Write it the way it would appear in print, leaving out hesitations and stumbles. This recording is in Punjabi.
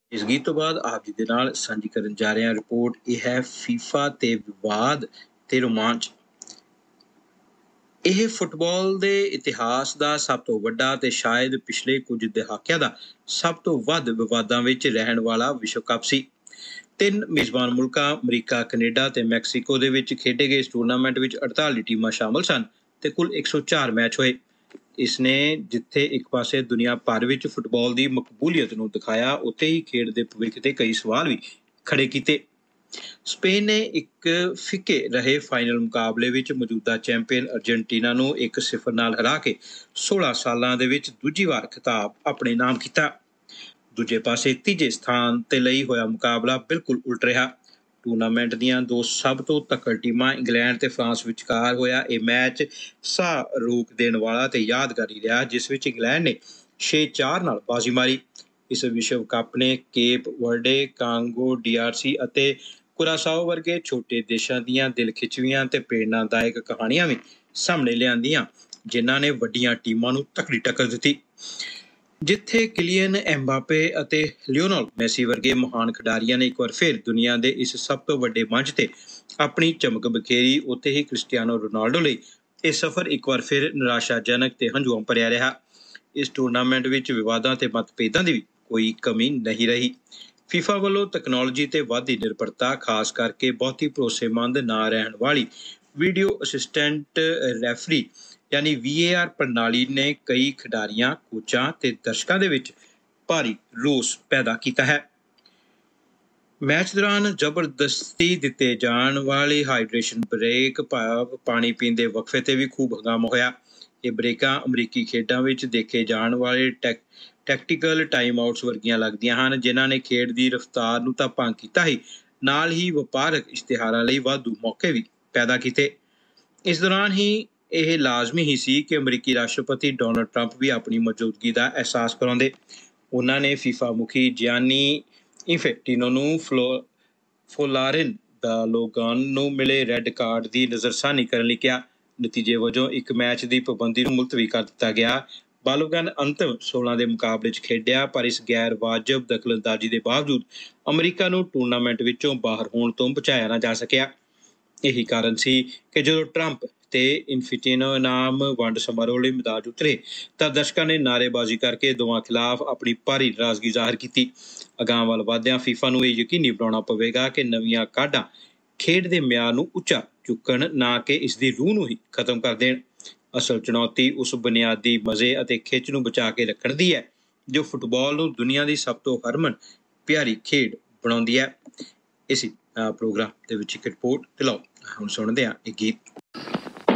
ਇਸ ਗੀਤ ਤੋਂ ਬਾਅਦ ਆਪ ਜੀ ਦੇ ਨਾਲ ਸਾਂਝੀ ਕਰਨ ਜਾ ਰਹੇ ਹਾਂ ਰਿਪੋਰਟ। ਇਹ ਹੈ ਫੀਫਾ ਤੇ ਵਿਵਾਦ ਤੇ ਰੋਮਾਂਚ। ਇਹ ਫੁੱਟਬਾਲ ਦੇ ਇਤਿਹਾਸ ਦਾ ਸਭ ਤੋਂ ਵੱਡਾ ਤੇ ਸ਼ਾਇਦ ਪਿਛਲੇ ਕੁਝ ਦਹਾਕਿਆਂ ਦਾ ਸਭ ਤੋਂ ਵੱਧ ਵਿਵਾਦਾਂ ਵਿੱਚ ਰਹਿਣ ਵਾਲਾ ਵਿਸ਼ਵ ਕੱਪ ਸੀ। 3 ਮੇਜ਼ਬਾਨ ਮੁਲਕਾਂ ਅਮਰੀਕਾ, ਕੈਨੇਡਾ ਤੇ ਮੈਕਸੀਕੋ ਦੇ ਵਿੱਚ ਖੇਡੇ ਗਏ ਇਸ ਟੂਰਨਾਮੈਂਟ ਵਿੱਚ 48 ਟੀਮਾਂ ਸ਼ਾਮਲ ਸਨ ਤੇ ਕੁੱਲ 104 ਮੈਚ ਹੋਏ। ਇਸ ਨੇ ਜਿੱਥੇ ਇੱਕ ਪਾਸੇ ਦੁਨੀਆ ਭਰ ਵਿੱਚ ਫੁੱਟਬਾਲ ਦੀ ਮਕਬੂਲੀਅਤ ਨੂੰ ਦਿਖਾਇਆ, ਉੱਥੇ ਹੀ ਖੇਡ ਦੇ ਭਵਿੱਖ ਤੇ ਕਈ ਸਵਾਲ ਵੀ ਖੜੇ ਕੀਤੇ। ਸਪੇਨ ਨੇ ਇੱਕ ਫਿੱਕੇ ਰਹੇ ਫਾਈਨਲ ਮੁਕਾਬਲੇ ਵਿੱਚ ਮੌਜੂਦਾ ਚੈਂਪੀਅਨ ਅਰਜਨਟੀਨਾ ਨੂੰ 1-0 ਨਾਲ ਹਰਾ ਕੇ 16 ਸਾਲਾਂ ਦੇ ਵਿੱਚ ਦੂਜੀ ਵਾਰ ਖਿਤਾਬ ਆਪਣੇ ਨਾਮ ਕੀਤਾ। ਦੂਜੇ ਪਾਸੇ ਤੀਜੇ ਸਥਾਨ ਤੇ ਲਈ ਹੋਇਆ ਮੁਕਾਬਲਾ ਬਿਲਕੁਲ ਉਲਟ ਰਿਹਾ। ਟੂਰਨਾਮੈਂਟ ਦੀਆਂ ਦੋ ਸਭ ਤੋਂ ਤਕੜ ਟੀਮਾਂ ਇੰਗਲੈਂਡ ਤੇ ਫਰਾਂਸ ਵਿਚਕਾਰ ਹੋਇਆ ਇਹ ਮੈਚ ਸਾਹ ਰੋਕ ਦੇਣ ਵਾਲਾ ਤੇ ਯਾਦਗਾਰੀ ਰਿਹਾ, ਜਿਸ ਵਿੱਚ ਇੰਗਲੈਂਡ ਨੇ 6-4 ਨਾਲ ਬਾਜ਼ੀ ਮਾਰੀ। ਇਸ ਵਿਸ਼ਵ ਕੱਪ ਨੇ ਕੇਪ ਵਰਡੇ, ਕਾਂਗੋ DRC ਅਤੇ ਕੁਰਾਸਾਓ ਵਰਗੇ ਛੋਟੇ ਦੇਸ਼ਾਂ ਦੀਆਂ ਦਿਲ ਖਿੱਚਵੀਆਂ ਤੇ ਪ੍ਰੇਰਨਾਦਾਇਕ ਕਹਾਣੀਆਂ ਵੀ ਸਾਹਮਣੇ ਲਿਆਂਦੀਆਂ, ਜਿਨ੍ਹਾਂ ਨੇ ਵੱਡੀਆਂ ਟੀਮਾਂ ਨੂੰ ਤਕੜੀ ਟੱਕਰ ਦਿੱਤੀ। ਜਿੱਥੇ ਕਿਲੀਅਨ ਐਮਬਾਪੇ ਅਤੇ ਲਿਓਨਲ ਮੈਸੀ ਵਰਗੇ ਮਹਾਨ ਖਿਡਾਰੀਆਂ ਨੇ ਇੱਕ ਵਾਰ ਫਿਰ ਦੁਨੀਆ ਦੇ ਇਸ ਸਭ ਤੋਂ ਵੱਡੇ ਮੰਚ ਤੇ ਆਪਣੀ ਚਮਕ ਬਿਖੇਰੀ, ਉੱਥੇ ਹੀ ਕ੍ਰਿਸਟੀਆਨੋ ਰੋਨਾਲਡੋ ਲਈ ਇਹ ਸਫ਼ਰ ਇੱਕ ਵਾਰ ਫਿਰ ਨਿਰਾਸ਼ਾਜਨਕ ਤੇ ਹੰਝੂਆਂ ਭਰਿਆ ਰਿਹਾ। ਇਸ ਟੂਰਨਾਮੈਂਟ ਵਿੱਚ ਵਿਵਾਦਾਂ ਤੇ ਮਤਭੇਦਾਂ ਦੀ ਵੀ ਕੋਈ ਕਮੀ ਨਹੀਂ ਰਹੀ। ਫੀਫਾ ਵੱਲੋਂ ਤਕਨਾਲੋਜੀ ਤੇ ਵੱਧਦੀ ਨਿਰਭਰਤਾ, ਖਾਸ ਕਰਕੇ ਬਹੁਤੀ ਭਰੋਸੇਮੰਦ ਨਾ ਰਹਿਣ ਵਾਲੀ ਵੀਡੀਓ ਅਸਿਸਟੈਂਟ ਰੈਫਰੀ ਯਾਨੀ VAR ਪ੍ਰਣਾਲੀ ਨੇ ਕਈ ਖਿਡਾਰੀਆਂ, ਕੋਚਾਂ ਤੇ ਦਰਸ਼ਕਾਂ ਦੇ ਵਿੱਚ ਭਾਰੀ ਰੋਸ ਪੈਦਾ ਕੀਤਾ ਹੈ। ਮੈਚ ਦੌਰਾਨ ਜ਼ਬਰਦਸਤੀ ਦਿੱਤੇ ਜਾਣ ਵਾਲੀ ਹਾਈਡਰੇਸ਼ਨ ਬ੍ਰੇਕ, ਭਾਵ ਪਾਣੀ ਪੀਣ ਦੇ ਵਕਫੇ ਤੇ ਵੀ ਖੂਬ ਹੰਗਾਮਾ ਹੋਇਆ। ਇਹ ਬ੍ਰੇਕਾਂ ਅਮਰੀਕੀ ਖੇਡਾਂ ਵਿੱਚ ਦੇਖੇ ਜਾਣ ਵਾਲੇ ਟੈਕਟੀਕਲ ਟਾਈਮ ਆਊਟਸ ਵਰਗੀਆਂ ਲੱਗਦੀਆਂ ਹਨ, ਜਿਨ੍ਹਾਂ ਨੇ ਖੇਡ ਦੀ ਰਫ਼ਤਾਰ ਨੂੰ ਤਾਂ ਭੰਗ ਕੀਤਾ ਹੀ, ਨਾਲ ਹੀ ਵਪਾਰਕ ਇਸ਼ਤਿਹਾਰਾਂ ਲਈ ਵਾਧੂ ਮੌਕੇ ਵੀ ਪੈਦਾ ਕੀਤੇ। ਇਸ ਦੌਰਾਨ ਹੀ ਇਹ ਲਾਜ਼ਮੀ ਹੀ ਸੀ ਕਿ ਅਮਰੀਕੀ ਰਾਸ਼ਟਰਪਤੀ ਡੋਨਾਲਡ ਟਰੰਪ ਵੀ ਆਪਣੀ ਮੌਜੂਦਗੀ ਦਾ ਅਹਿਸਾਸ ਕਰਾਉਂਦੇ। ਉਹਨਾਂ ਨੇ ਫੀਫਾ ਮੁਖੀ ਜਿਆਨੀ ਇਨਫੈਂਟਿਨੋ ਨੂੰ ਫਲੋਰਿਨ ਬਾਲੋਗਨ ਨੂੰ ਮਿਲੇ ਰੈੱਡ ਕਾਰਡ ਦੀ ਨਜ਼ਰਸਾਨੀ ਕਰਨ ਲਈ ਕਿਹਾ। ਨਤੀਜੇ ਵਜੋਂ ਇੱਕ ਮੈਚ ਦੀ ਪਾਬੰਦੀ ਨੂੰ ਮੁਲਤਵੀ ਕਰ ਦਿੱਤਾ ਗਿਆ। ਬਾਲੋਗਨ ਅੰਤਿਮ 16 ਦੇ ਮੁਕਾਬਲੇ 'ਚ ਖੇਡਿਆ, ਪਰ ਇਸ ਗੈਰ ਵਾਜਬ ਦਖਲਅੰਦਾਜ਼ੀ ਦੇ ਬਾਵਜੂਦ ਅਮਰੀਕਾ ਨੂੰ ਟੂਰਨਾਮੈਂਟ ਵਿੱਚੋਂ ਬਾਹਰ ਹੋਣ ਤੋਂ ਬਚਾਇਆ ਨਾ ਜਾ ਸਕਿਆ। ਇਹੀ ਕਾਰਨ ਸੀ ਕਿ ਜਦੋਂ ਟਰੰਪ ਤੇ ਇਨਫੈਂਟਿਨੋ ਇਨਾਮ ਵੰਡ ਸਮਾਰੋਹ ਲਈ ਮੈਦਾਨ ਉਤਰੇ ਤਾਂ ਦਰਸ਼ਕਾਂ ਨੇ ਨਾਅਰੇਬਾਜ਼ੀ ਕਰਕੇ ਦੋਵਾਂ ਖਿਲਾਫ ਆਪਣੀ ਭਾਰੀ ਨਾਰਾਜ਼ਗੀ ਜ਼ਾਹਰ ਕੀਤੀ। ਅਗਾਂਹ ਵੱਲ ਵਧਦਿਆਂ ਫੀਫਾ ਨੂੰ ਇਹ ਯਕੀਨੀ ਬਣਾਉਣਾ ਪਵੇਗਾ ਕਿ ਨਵੀਆਂ ਕਾਢਾਂ ਖੇਡ ਦੇ ਮਿਆਰ ਨੂੰ ਉੱਚਾ ਚੁੱਕਣ, ਨਾ ਕਿ ਇਸ ਦੀ ਰੂਹ ਨੂੰ ਹੀ ਖਤਮ ਕਰ ਦੇਣ। ਅਸਲ ਚੁਣੌਤੀ ਉਸ ਬੁਨਿਆਦੀ ਮਜ਼ੇ ਅਤੇ ਖਿੱਚ ਨੂੰ ਬਚਾ ਕੇ ਰੱਖਣ ਦੀ ਹੈ ਜੋ ਫੁੱਟਬਾਲ ਨੂੰ ਦੁਨੀਆ ਦੀ ਸਭ ਤੋਂ ਹਰਮਨ ਪਿਆਰੀ ਖੇਡ ਬਣਾਉਂਦੀ ਹੈ। ਇਸੇ ਪ੍ਰੋਗਰਾਮ ਦੇ ਵਿੱਚ ਇੱਕ ਰਿਪੋਰਟ ਤੇ ਲਓ ਹੁਣ ਸੁਣਦੇ ਹਾਂ ਇਹ ਗੀਤ।